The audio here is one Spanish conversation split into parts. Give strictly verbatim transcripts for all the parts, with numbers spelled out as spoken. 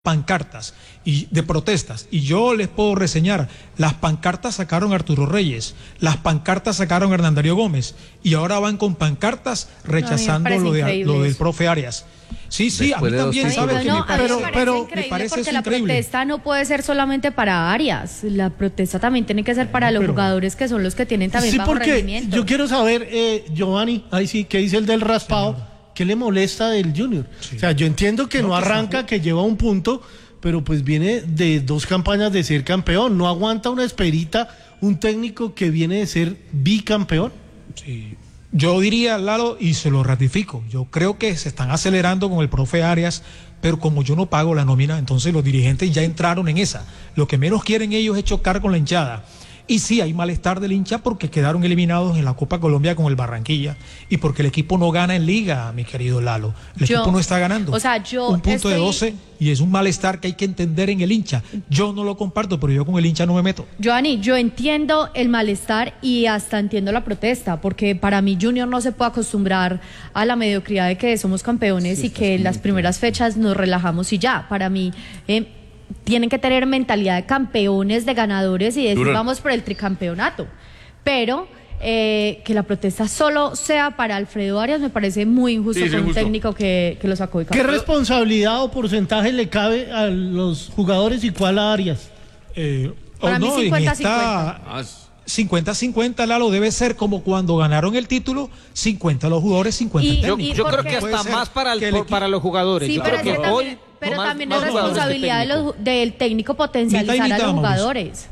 pancartas y de protestas, y yo les puedo reseñar, las pancartas sacaron a Arturo Reyes, las pancartas sacaron a Hernán Darío Gómez, y ahora van con pancartas rechazando no, lo, de, lo del profe Arias. Sí, sí, Después a mí también, ¿sabe no, que no, me parece, a mí me parece pero, increíble me parece porque eso la increíble. protesta no puede ser solamente para Arias, la protesta también tiene que ser para no, los pero... jugadores que son los que tienen también sí, bajo porque rendimiento. Yo quiero saber, eh, Giovanni, ahí sí, ¿qué dice el del raspado? Señor. ¿Qué le molesta del Junior? Sí. O sea, yo entiendo que no, no arranca, que lleva un punto, pero pues viene de dos campañas de ser campeón, no aguanta una esperita un técnico que viene de ser bicampeón. Sí. Yo diría, Lalo, y se lo ratifico, yo creo que se están acelerando con el profe Arias, pero como yo no pago la nómina, entonces los dirigentes ya entraron en esa. Lo que menos quieren ellos es chocar con la hinchada. Y sí, hay malestar del hincha porque quedaron eliminados en la Copa Colombia con el Barranquilla y porque el equipo no gana en liga, mi querido Lalo. El yo, equipo no está ganando. O sea, yo un punto estoy... de doce y es un malestar que hay que entender en el hincha. Yo no lo comparto, pero yo con el hincha no me meto. Giovanni, yo entiendo el malestar y hasta entiendo la protesta, porque para mí Junior no se puede acostumbrar a la mediocridad de que somos campeones sí, y que en las primeras fechas nos relajamos y ya. Para mí... Eh, tienen que tener mentalidad de campeones, de ganadores y decir Duro. Vamos por el tricampeonato, pero eh, que la protesta solo sea para Alfredo Arias me parece muy injusto sí, con un técnico que, que lo sacó de campeón. ¿Qué responsabilidad o porcentaje le cabe a los jugadores y cuál a Arias? Eh, para oh, mí no, cincuenta cincuenta. cincuenta cincuenta, Lalo, debe ser como cuando ganaron el título, cincuenta los jugadores, cincuenta y, el técnico. Yo, yo creo que hasta más para, el, por, para los jugadores. Sí, yo pero creo que también, hoy pero más, también más es responsabilidad de los, del técnico potencializar mitad, mitad, a los jugadores.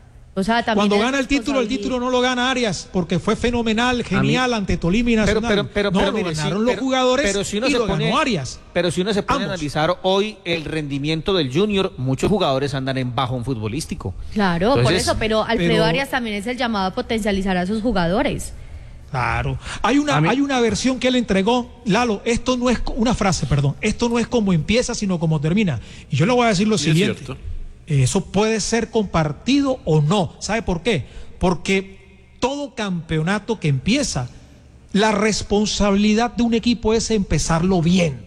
O sea, también cuando gana el título, el título no lo gana Arias, porque fue fenomenal, genial mí, ante Tolima y Nacional. Pero, pero, pero, no, pero, lo mire, ganaron sí, los pero, jugadores pero si uno y se lo pone, ganó Arias. Pero si uno se pone Ambos. a analizar hoy el rendimiento del Junior, muchos jugadores andan en bajón futbolístico. Claro, Entonces, por eso, pero Alfredo pero, Arias también es el llamado a potencializar a sus jugadores. Claro, hay una, hay una versión que él entregó, Lalo, esto no es una frase, perdón, esto no es como empieza, sino como termina. Y yo le voy a decir lo sí siguiente, eso puede ser compartido o no, ¿sabe por qué? Porque todo campeonato que empieza, la responsabilidad de un equipo es empezarlo bien,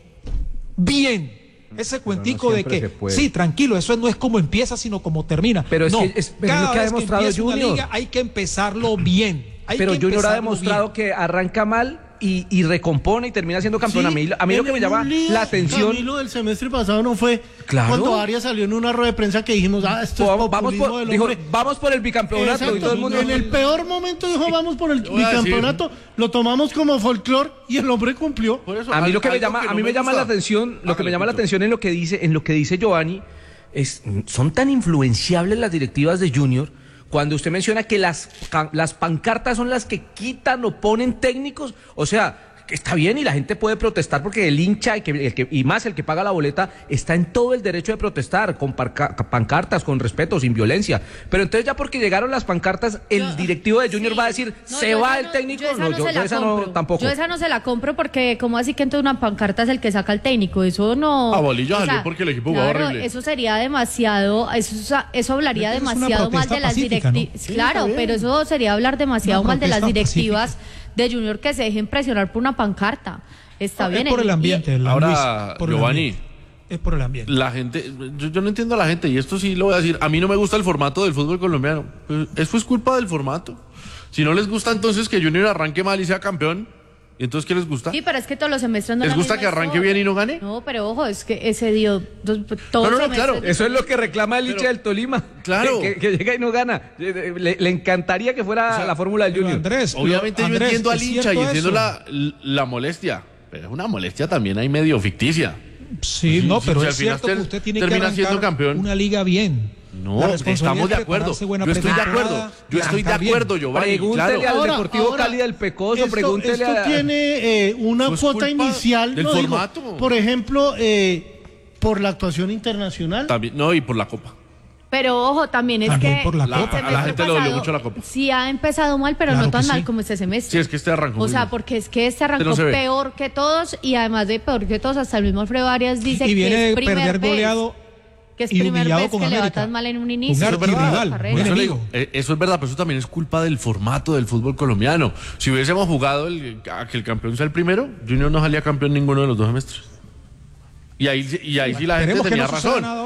bien. Ese cuentico no de que, sí, tranquilo, eso no es como empieza, sino como termina. Pero es, no, que, es, pero es lo que ha demostrado Junior. Una liga, hay que empezarlo bien. Hay pero Junior ha demostrado bien. que arranca mal y, y recompone y termina siendo campeón. Sí, a mí, a mí lo que me llama lío, la atención. Camilo, del semestre pasado no fue claro. cuando Arias salió en una rueda de prensa que dijimos, ah, esto es vamos, vamos por, del dijo, hombre. vamos por el bicampeonato. Exacto, y todo el mundo en el peor momento dijo, vamos por el bicampeonato. Lo tomamos como folclore y el hombre cumplió. Por eso, a mí lo que me llama, que no a mí me, me llama la atención, lo que me llama la atención en lo que dice, en lo que dice Giovanni, es, son tan influenciables las directivas de Junior. Cuando usted menciona que las, las pancartas son las que quitan o ponen técnicos, o sea, que está bien y la gente puede protestar porque el hincha y, que, el que, y más el que paga la boleta está en todo el derecho de protestar con parca, pancartas, con respeto, sin violencia. Pero entonces ya porque llegaron las pancartas, el yo, directivo de Junior sí, va a decir, no, ¿se va el técnico? Yo esa no, no, yo, yo esa no tampoco. Yo esa no se la compro porque, ¿cómo así que entonces una pancarta es el que saca el técnico? Eso no... A Bolillo salió porque el equipo jugaba claro, horrible. Eso sería demasiado, eso, eso hablaría demasiado mal de las directivas. ¿No? Sí, claro, pero eso sería hablar demasiado mal de las directivas pacífica. De Junior que se dejen presionar por una pancarta. Está no, bien. Es por el ambiente. Y, ahora, Luis, por Giovanni. El ambiente. Es por el ambiente. La gente, yo, yo no entiendo a la gente, y esto sí lo voy a decir, a mí no me gusta el formato del fútbol colombiano. Pues, eso es culpa del formato. Si no les gusta entonces que Junior arranque mal y sea campeón, ¿y entonces qué les gusta? Sí, pero es que todos los semestres no ¿Les gusta que arranque historia. bien y no gane? No, pero ojo, es que ese dio todo no, no, no, claro, eso es lo que reclama el hincha del Tolima. Claro. Que, que, que llega y no gana. Le, le encantaría que fuera o sea, la fórmula del Junior. Andrés, obviamente Andrés, yo entiendo al hincha y entiendo eso. la, la molestia, pero es una molestia también ahí medio ficticia. Sí, no, pero si es cierto que usted tiene que termina siendo campeón. Una liga bien. No, estamos de acuerdo. Yo estoy de acuerdo. Yo estoy de acuerdo, Giovanni. Pregúntele claro. al ahora, Deportivo ahora, Cali del Pecoso, esto, pregúntele esto a... tiene eh, una pues cuota inicial, del no, formato. Digo, por ejemplo, eh, por la actuación internacional. También, no, y por la Copa. Pero ojo, también es también que por la la, Copa. a la gente le dolió mucho la Copa. Sí ha empezado mal, pero claro no tan sí. mal como este semestre. Sí, es que este arrancó. O sea, porque es que este arrancó no peor que todos y además de peor que todos, hasta el mismo Alfredo Arias dice y viene que es de primer perder vez, goleado que es y primer humillado vez con que América. le va tan mal en un inicio. Un archirrival, un Eso, enemigo. digo, eso es verdad, pero eso también es culpa del formato del fútbol colombiano. Si hubiésemos jugado el, a que el campeón sea el primero, Junior no salía campeón ninguno de los dos semestres. Y ahí, y ahí sí la gente tenía razón.